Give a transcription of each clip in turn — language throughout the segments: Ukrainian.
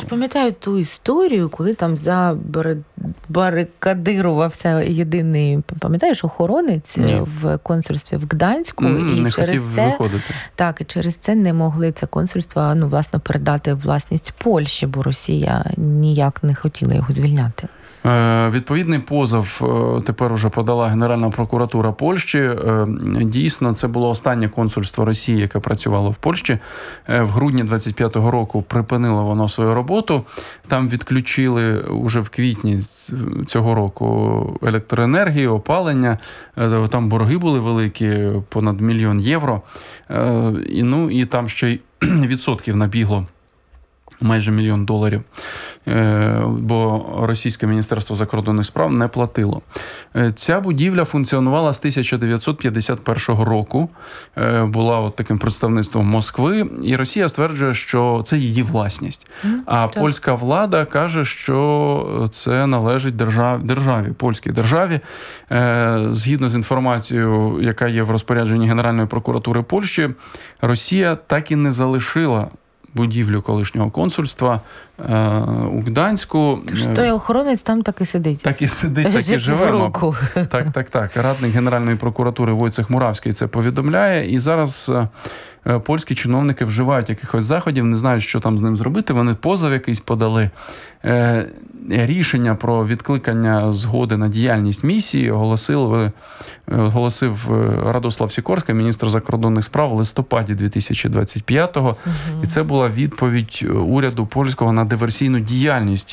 пам'ятаю ту історію, коли там забарикадирувався єдиний, пам'ятаєш, охоронець в консульстві в Гданську. І не через хотів це, виходити. Так, і через це не могли це консульство, власне, передати власність Польщі, бо Росія ніяк не хотіла його звільняти. Відповідний позов тепер уже подала Генеральна прокуратура Польщі. Дійсно, це було останнє консульство Росії, яке працювало в Польщі. В грудні 25-го року припинило воно свою роботу. Там відключили уже в квітні цього року електроенергію, опалення. Там борги були великі, понад 1 мільйон євро. І там ще й відсотків набігло. Майже $1 мільйон, бо Російське Міністерство закордонних справ не платило. Ця будівля функціонувала з 1951 року, була таким представництвом Москви, і Росія стверджує, що це її власність. А польська влада каже, що це належить державі, польській державі. Згідно з інформацією, яка є в розпорядженні Генеральної прокуратури Польщі, Росія так і не залишила будівлю колишнього консульства у Гданську. Тож той охоронець там так і сидить. Так і сидить, так і живе. Так. Радник Генеральної прокуратури Войцех Муравський це повідомляє. І зараз польські чиновники вживають якихось заходів, не знають, що там з ним зробити. Вони позов якийсь подали. Рішення про відкликання згоди на діяльність місії оголосив Радослав Сікорський, міністр закордонних справ, в листопаді 2025-го. І це була відповідь уряду польського на диверсійну діяльність,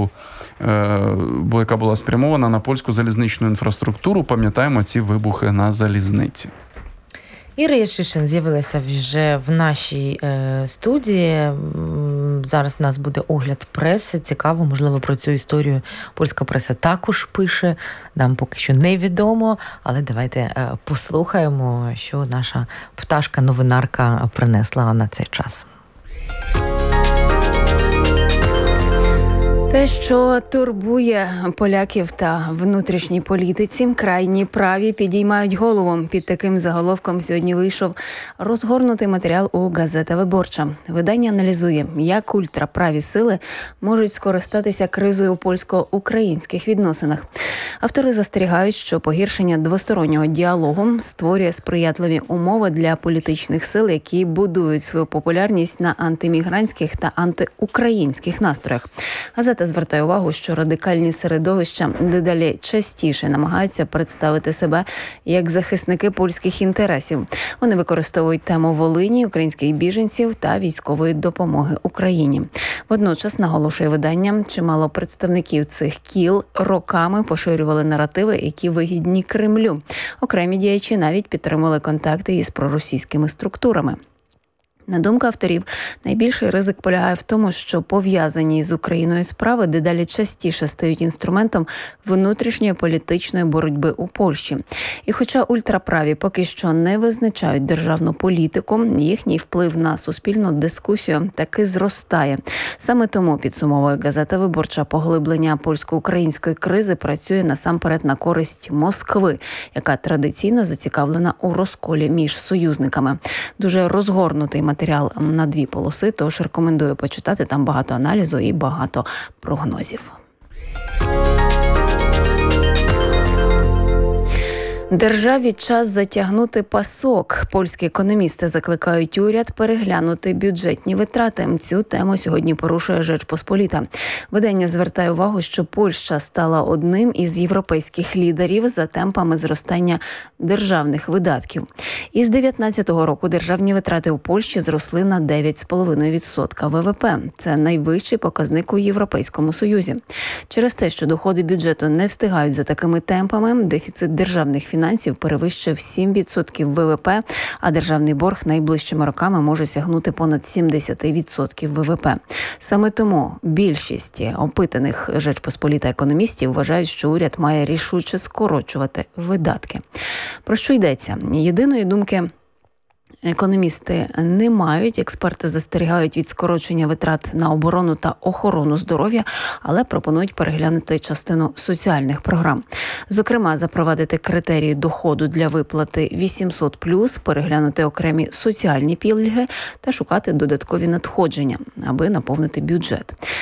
яка була спрямована на польську залізничну інфраструктуру. Пам'ятаємо ці вибухи на залізниці. Ірина Шишин з'явилася вже в нашій студії. Зараз у нас буде огляд преси. Цікаво, можливо, про цю історію польська преса також пише. Нам поки що невідомо, але давайте послухаємо, що наша пташка-новинарка принесла на цей час. Те, що турбує поляків та внутрішній політиці, крайні праві підіймають голову. Під таким заголовком сьогодні вийшов розгорнутий матеріал у «Газета Виборча». Видання аналізує, як ультраправі сили можуть скористатися кризою у польсько-українських відносинах. Автори застерігають, що погіршення двостороннього діалогу створює сприятливі умови для політичних сил, які будують свою популярність на антимігрантських та антиукраїнських настроях. Газета звертає увагу, що радикальні середовища дедалі частіше намагаються представити себе як захисники польських інтересів. Вони використовують тему Волині, українських біженців та військової допомоги Україні. Водночас, наголошує видання, чимало представників цих кіл роками поширювали наративи, які вигідні Кремлю. Окремі діячі навіть підтримували контакти із проросійськими структурами. На думку авторів, найбільший ризик полягає в тому, що пов'язані з Україною справи дедалі частіше стають інструментом внутрішньої політичної боротьби у Польщі. І хоча ультраправі поки що не визначають державну політику, їхній вплив на суспільну дискусію таки зростає. Саме тому, підсумовує газета Виборча, поглиблення польсько-української кризи працює насамперед на користь Москви, яка традиційно зацікавлена у розколі між союзниками. Дуже розгорнутий матеріал на 2 полоси, тож рекомендую почитати, там багато аналізу і багато прогнозів. Державі час затягнути пасок. Польські економісти закликають уряд переглянути бюджетні витрати. Цю тему сьогодні порушує Жечпосполіта. Видання звертає увагу, що Польща стала одним із європейських лідерів за темпами зростання державних видатків. Із 2019 року державні витрати у Польщі зросли на 9,5% ВВП. Це найвищий показник у Європейському Союзі. Через те, що доходи бюджету не встигають за такими темпами, дефіцит державних фінансів перевищив 7% ВВП, а державний борг найближчими роками може сягнути понад 70% ВВП. Саме тому більшість опитаних Жечпосполіта економістів вважають, що уряд має рішуче скорочувати видатки. Про що йдеться? Єдиної думки економісти не мають, експерти застерігають від скорочення витрат на оборону та охорону здоров'я, але пропонують переглянути частину соціальних програм. Зокрема, запровадити критерії доходу для виплати 800+, переглянути окремі соціальні пільги та шукати додаткові надходження, аби наповнити бюджет.